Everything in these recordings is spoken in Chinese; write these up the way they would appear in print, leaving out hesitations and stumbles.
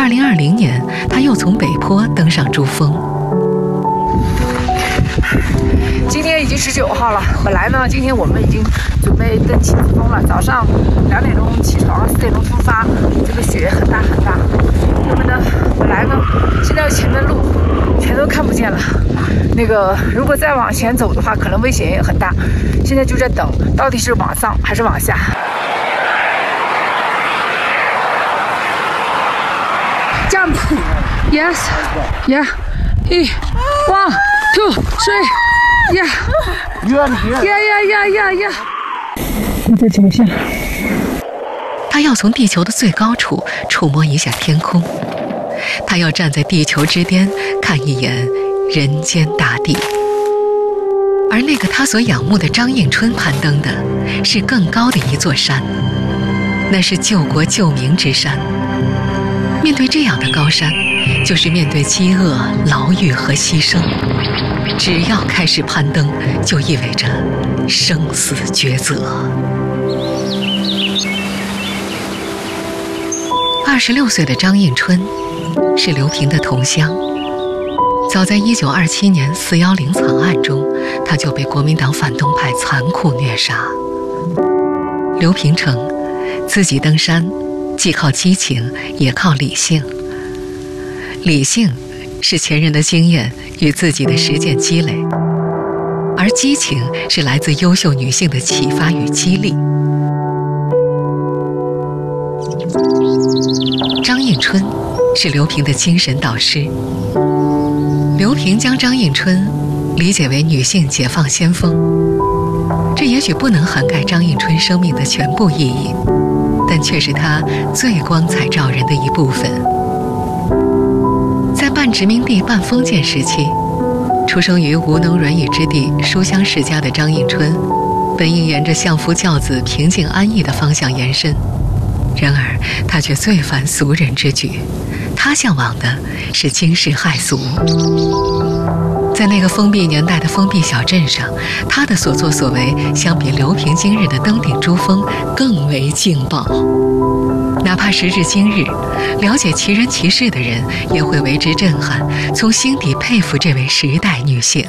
2020年，他又从北坡登上珠峰。 今天已经19号了，本来呢，今天我们已经准备登七子峰了。早上2点钟起床，4点钟出发，这个雪很大很大。那么呢，本来呢，现在前面路全都看不见了。那个如果再往前走的话，可能危险也很大。现在就在等，到底是往上还是往下？Jump, yes, yeah, 1, 2, 3, yeah.我在脚下。 他要从地球的最高处触摸一下天空，他要站在地球之巅看一眼人间大地。而那个他所仰慕的张应春攀登的是更高的一座山，那是救国救民之山。面对这样的高山，就是面对饥饿、牢狱和牺牲。只要开始攀登，就意味着生死抉择。26岁的张应春是刘平的同乡。早在1927年410惨案中，他就被国民党反动派残酷虐杀。刘平称，自己登山既靠激情，也靠理性。理性是前人的经验与自己的实践积累，而激情是来自优秀女性的启发与激励。张应春是刘平的精神导师。刘平将张应春理解为女性解放先锋，这也许不能涵盖张应春生命的全部意义，但却是她最光彩照人的一部分。在半殖民地半封建时期，出生于无能软语之地书香世家的张应春，本应沿着相夫教子、平静安逸的方向延伸，然而他却最犯俗人之举，他向往的是惊世骇俗。在那个封闭年代的封闭小镇上，他的所作所为相比刘平今日的登顶珠峰更为劲爆。哪怕时至今日，了解其人其事的人也会为之震撼，从心底佩服这位时代女性。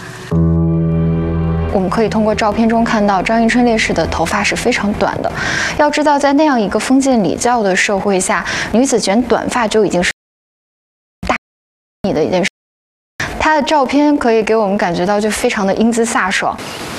我们可以通过照片中看到张应春烈士的头发是非常短的。要知道，在那样一个封建礼教的社会下，女子卷短发就已经是大你的一件事。她的照片可以给我们感觉到就非常的英姿飒爽。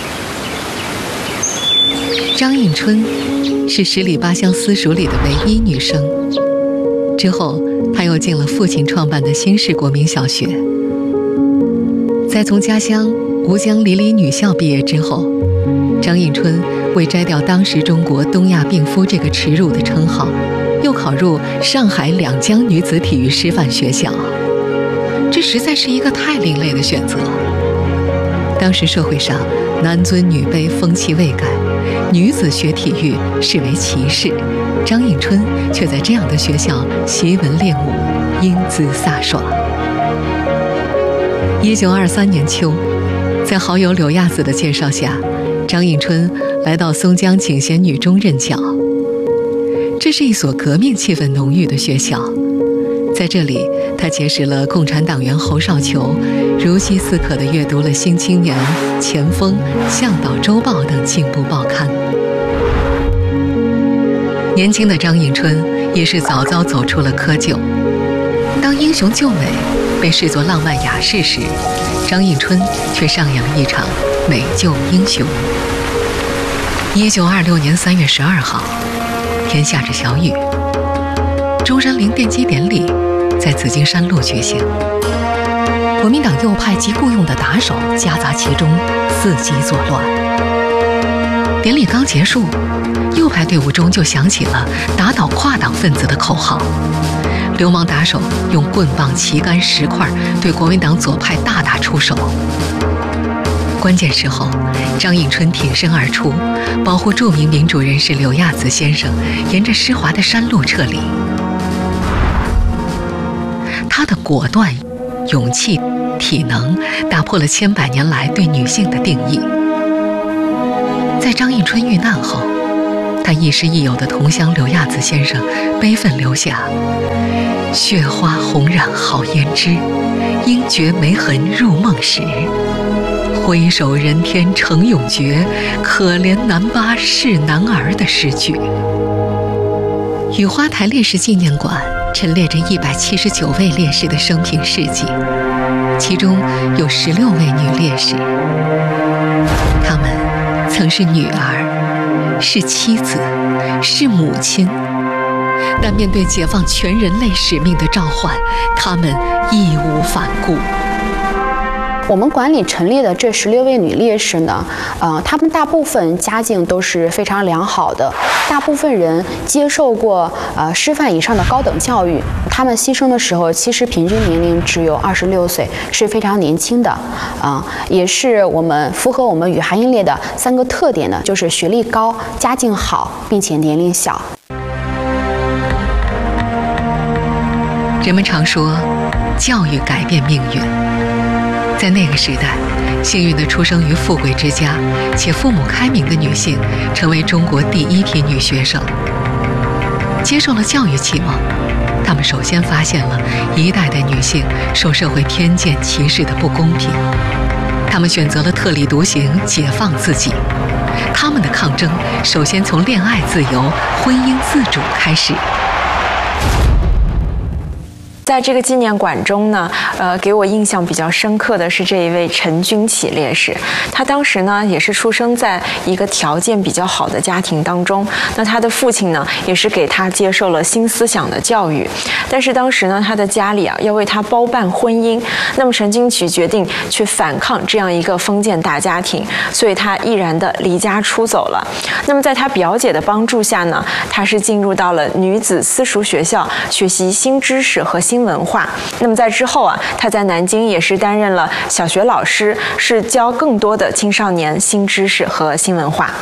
张应春是十里八乡私塾里的唯一女生，之后她又进了父亲创办的新式国民小学。在从家乡吴江黎里女校毕业之后，张应春为摘掉当时中国东亚病夫这个耻辱的称号，又考入上海两江女子体育师范学校。这实在是一个太另类的选择。当时社会上男尊女卑风气未改，女子学体育视为歧视，张应春却在这样的学校习文练武，英姿飒爽。1923年秋，在好友柳亚子的介绍下，张应春来到松江景贤女中任教。这是一所革命气氛浓郁的学校，在这里，他结识了共产党员侯少球，如饥似渴地阅读了《新青年》《前锋》《向导周报》等进步报刊。年轻的张应春也是早早走出了窠臼。当英雄救美被视作浪漫雅事时，张应春却上演了一场美救英雄。1926年3月12号，天下着小雨，中山陵奠基典礼在紫金山路举行，国民党右派及雇佣的打手夹杂其中，伺机作乱。典礼刚结束，右派队伍中就响起了打倒跨党分子的口号，流氓打手用棍棒、旗杆、石块对国民党左派大打出手。关键时候，张应春挺身而出，保护著名民主人士柳亚子先生沿着湿滑的山路撤离。他的果断、勇气、体能打破了千百年来对女性的定义。在张应春遇难后， 他亦师亦友的同乡柳亚子先生悲愤留下：“雪花红染好胭脂，应觉梅痕入梦时。挥手人天成永绝，可怜南巴是男儿”的诗句。雨花台烈士纪念馆陈列着179位烈士的生平事迹，其中有16位女烈士。她们曾是女儿，是妻子，是母亲，但面对解放全人类使命的召唤，她们义无反顾。 我们馆里陈列的这16位女烈士呢，她们大部分家境都是非常良好的，大部分人接受过师范以上的高等教育。她们牺牲的时候，其实平均年龄只有26岁，是非常年轻的，也是符合我们语韩英烈的3个特点的，就是学历高、家境好，并且年龄小。 人们常说，教育改变命运。在那个时代，幸运地出生于富贵之家且父母开明的女性，成为中国第一批女学生。接受了教育启蒙，她们首先发现了一代的女性受社会偏见歧视的不公平。她们选择了特立独行，解放自己。她们的抗争首先从恋爱自由、婚姻自主开始。 在这个纪念馆中呢，给我印象比较深刻的是这一位陈君启烈士。他当时呢也是出生在一个条件比较好的家庭当中，那他的父亲呢也是给他接受了新思想的教育，但是当时呢他的家里要为他包办婚姻，那么陈君启决定去反抗这样一个封建大家庭，所以他毅然的离家出走了。那么在他表姐的帮助下呢，他是进入到了女子私塾学校学习新知识和新文化。那么在之后他在南京也是担任了小学老师，是教更多的青少年新知识和新文化。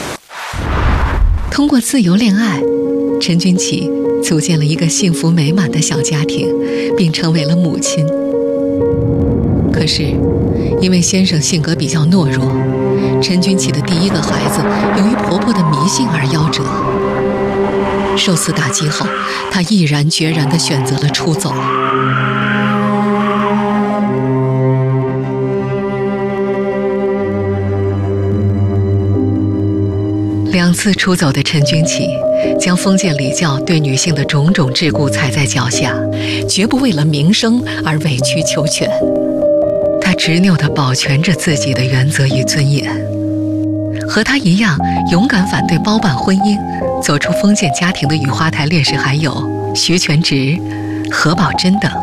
通过自由恋爱，陈君启组建了一个幸福美满的小家庭，并成为了母亲。可是因为先生性格比较懦弱，陈君启的第一个孩子由于婆婆的迷信而夭折。受此打击后，她毅然决然地选择了出走。2次出走的陈君启，将封建礼教对女性的种种桎梏踩在脚下，绝不为了名声而委曲求全。他执拗地保全着自己的原则与尊严。和他一样勇敢反对包办婚姻、走出封建家庭的雨花台烈士还有徐全直、何宝珍等。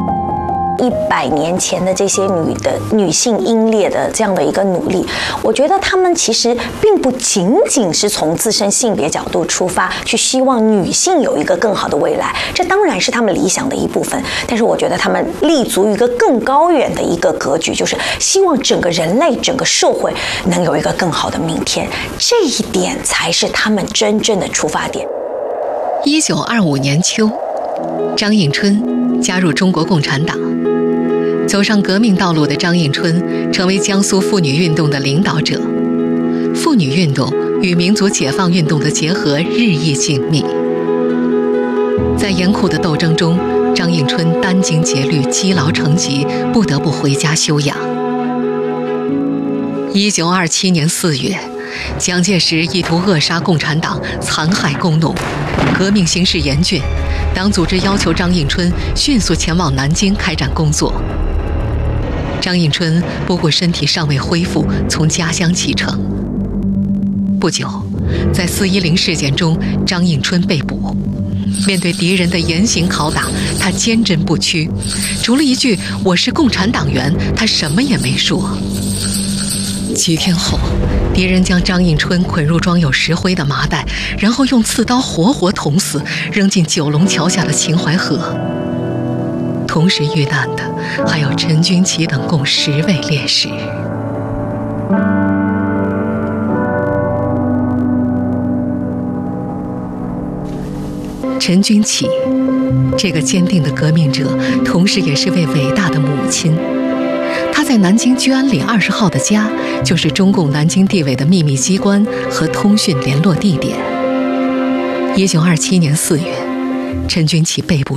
100年前的这些女性英烈的这样的一个努力，我觉得她们其实并不仅仅是从自身性别角度出发，去希望女性有一个更好的未来，这当然是她们理想的一部分。但是我觉得她们立足于一个更高远的一个格局，就是希望整个人类、整个社会能有一个更好的明天，这一点才是她们真正的出发点。 1925年秋，张应春加入中国共产党。走上革命道路的张应春成为江苏妇女运动的领导者，妇女运动与民族解放运动的结合日益紧密。在严酷的斗争中，张应春殚精竭虑，积劳成疾，不得不回家休养。1927年4月，蒋介石意图扼杀共产党，残害工农，革命形势严峻，党组织要求张应春迅速前往南京开展工作。张应春不顾身体尚未恢复，从家乡启程。不久，在410事件中，张应春被捕。面对敌人的严刑拷打，他坚贞不屈，除了一句“我是共产党员”，他什么也没说。几天后，敌人将张应春捆入装有石灰的麻袋，然后用刺刀活活捅死，扔进九龙桥下的秦淮河。同时遇难的还有陈君启等共10位烈士。陈君启，这个坚定的革命者，同时也是位伟大的母亲。她在南京居安里20号的家，就是中共南京地委的秘密机关和通讯联络地点。 1927年4月，陈君启被捕